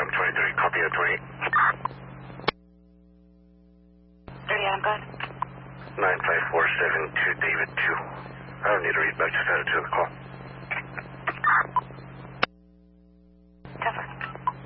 Adam 23, copy at 28. 30 Adam, go ahead. 95472 David 2. I don't need to read back, just add it to the call.